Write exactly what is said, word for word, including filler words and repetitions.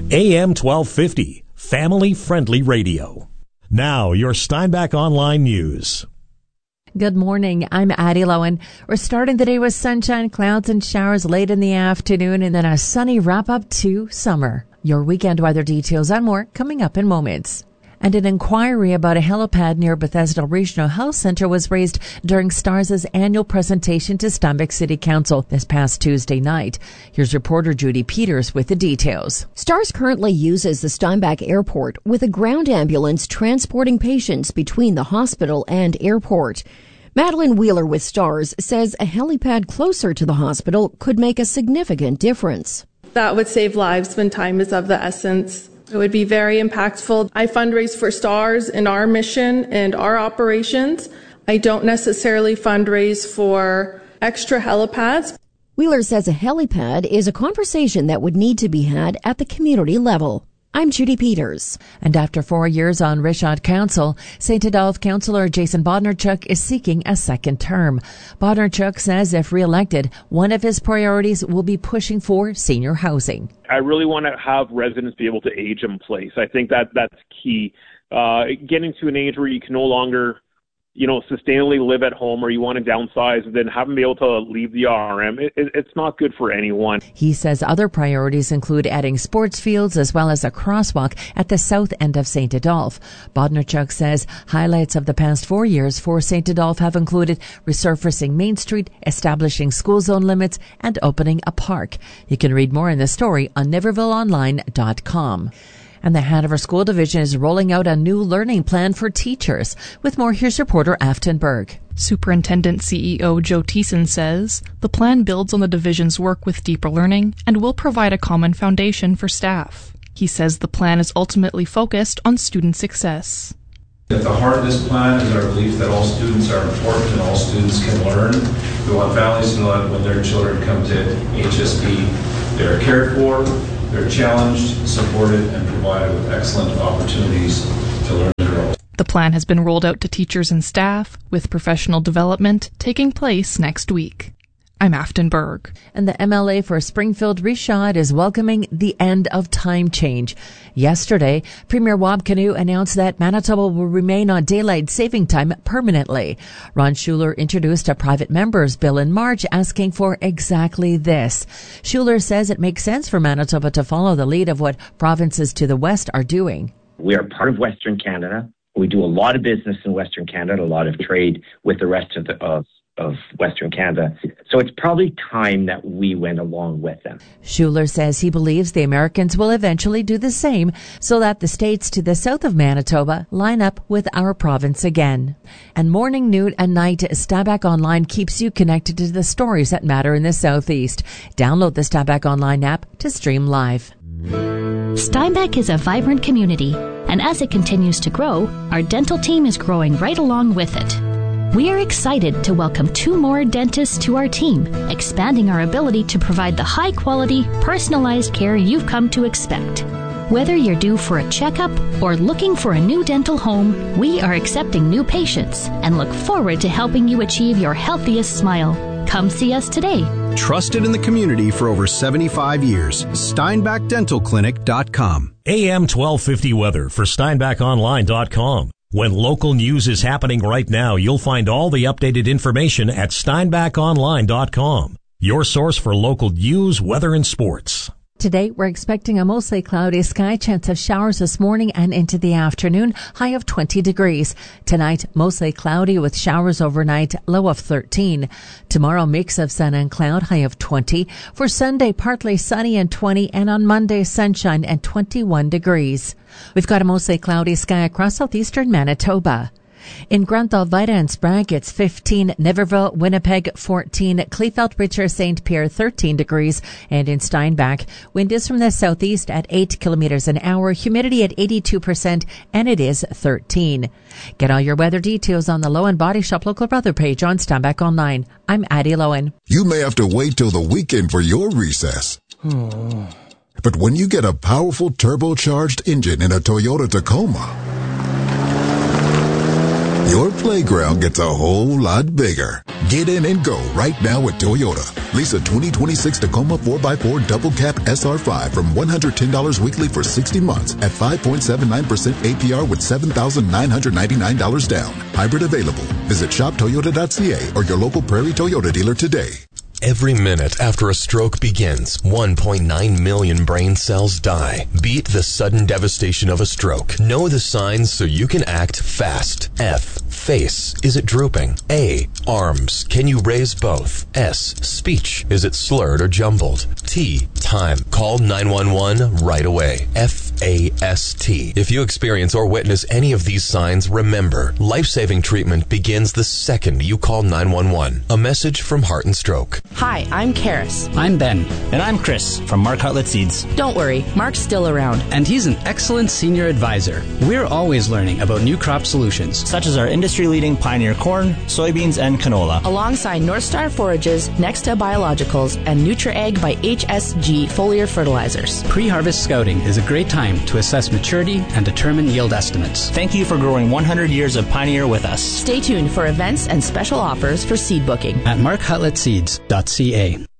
A M twelve fifty, family-friendly radio. Now, your Steinbach Online News. Good morning. I'm Addie Lowen. We're starting the day with sunshine, clouds, and showers late in the afternoon, and then a sunny wrap-up to summer. Your weekend weather details and more coming up in moments. And an inquiry about a helipad near Bethesda Regional Health Center was raised during STARS' annual presentation to Steinbach City Council this past Tuesday night. Here's reporter Judy Peters with the details. STARS currently uses the Steinbach Airport with a ground ambulance transporting patients between the hospital and airport. Madeline Wheeler with STARS says a helipad closer to the hospital could make a significant difference. That would save lives when time is of the essence. It would be very impactful. I fundraise for STARS in our mission and our operations. I don't necessarily fundraise for extra helipads. Wheeler says a helipad is a conversation that would need to be had at the community level. I'm Judy Peters. And after four years on Richard Council, Saint Adolphe Councillor Jason Bodnarchuk is seeking a second term. Bodnarchuk says if re-elected, one of his priorities will be pushing for senior housing. I really want to have residents be able to age in place. I think that that's key. Uh, getting to an age where you can no longer, you know, sustainably live at home, or you want to downsize, and then have them be able to leave the R M. It, it, it's not good for anyone. He says other priorities include adding sports fields as well as a crosswalk at the south end of Saint Adolphe. Bodnarchuk says highlights of the past four years for Saint Adolphe have included resurfacing Main Street, establishing school zone limits, and opening a park. You can read more in the story on niverville online dot com. And the Hanover School Division is rolling out a new learning plan for teachers. With more, here's reporter Afton Berg. Superintendent C E O Joe Thiessen says the plan builds on the division's work with deeper learning and will provide a common foundation for staff. He says the plan is ultimately focused on student success. At the heart of this plan is our belief that all students are important and all students can learn. We want families to know that when their children come to H S B, they're cared for, they're challenged, supported, and provided with excellent opportunities to learn their roles. The plan has been rolled out to teachers and staff, with professional development taking place next week. I'm Afton Berg. And the M L A for Springfield Richard is welcoming the end of time change. Yesterday, Premier Wab Kinew announced that Manitoba will remain on daylight saving time permanently. Ron Schuler introduced a private member's bill in March asking for exactly this. Schuler says it makes sense for Manitoba to follow the lead of what provinces to the west are doing. We are part of Western Canada. We do a lot of business in Western Canada, a lot of trade with the rest of the of of Western Canada. So it's probably time that we went along with them. Schuler says he believes the Americans will eventually do the same so that the states to the south of Manitoba line up with our province again. And morning, noon, and night, Steinbach Online keeps you connected to the stories that matter in the Southeast. Download the Steinbach Online app to stream live. Steinbach is a vibrant community, and as it continues to grow, our dental team is growing right along with it. We are excited to welcome two more dentists to our team, expanding our ability to provide the high-quality, personalized care you've come to expect. Whether you're due for a checkup or looking for a new dental home, we are accepting new patients and look forward to helping you achieve your healthiest smile. Come see us today. Trusted in the community for over seventy-five years. Steinbach Dental Clinic dot com. A M twelve fifty weather for Steinbach Online dot com. When local news is happening right now, you'll find all the updated information at Steinbach Online dot com, your source for local news, weather, and sports. Today, we're expecting a mostly cloudy sky, chance of showers this morning and into the afternoon, high of twenty degrees. Tonight, mostly cloudy with showers overnight, low of thirteen. Tomorrow, mix of sun and cloud, high of twenty. For Sunday, partly sunny and twenty, and on Monday, sunshine and twenty-one degrees. We've got a mostly cloudy sky across southeastern Manitoba. In Grunthal, Vida, and Sprague, it's fifteen. Niverville, Winnipeg, fourteen. Kleefeld, Richer, Saint Pierre, thirteen degrees. And in Steinbach, wind is from the southeast at eight kilometers an hour, humidity at eighty-two percent, and it is thirteen. Get all your weather details on the Lowen Body Shop local weather page on Steinbach Online. I'm Addie Lowen. You may have to wait till the weekend for your recess. But when you get a powerful turbocharged engine in a Toyota Tacoma, your playground gets a whole lot bigger. Get in and go right now at Toyota. Lease a twenty twenty-six Tacoma four by four Double Cab S R five from one hundred ten dollars weekly for sixty months at five point seven nine percent A P R with seven thousand nine hundred ninety-nine dollars down. Hybrid available. Visit shop toyota dot c a or your local Prairie Toyota dealer today. Every minute after a stroke begins, one point nine million brain cells die. Beat the sudden devastation of a stroke. Know the signs so you can act fast. F. Face. Is it drooping? A. Arms. Can you raise both? S. Speech. Is it slurred or jumbled? T. Time. Call nine one one right away. F A S T. If you experience or witness any of these signs, remember, life-saving treatment begins the second you call nine one one. A message from Heart and Stroke. Hi, I'm Karis. I'm Ben. And I'm Chris from Mark Hutlett Seeds. Don't worry, Mark's still around. And he's an excellent senior advisor. We're always learning about new crop solutions, such as our industry-leading Pioneer corn, soybeans, and canola. Alongside North Star Forages, Nexta Biologicals, and NutriAg by H S G foliar fertilizers. Pre-harvest scouting is a great time to assess maturity and determine yield estimates. Thank you for growing one hundred years of Pioneer with us. Stay tuned for events and special offers for seed booking at mark hutlett seeds dot c a.